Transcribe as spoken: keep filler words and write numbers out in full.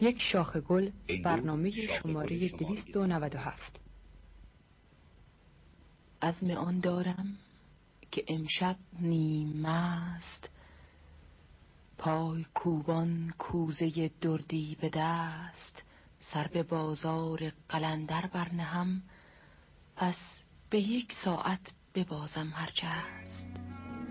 یک شاخ گل، برنامه شماره دویست و نود و هفت. عزم آن دارم که امشب نیم مست، پای کوبان کوزه دردی به دست، سر به بازار قلندر برنهم، پس به یک ساعت ببازم هرچه هست.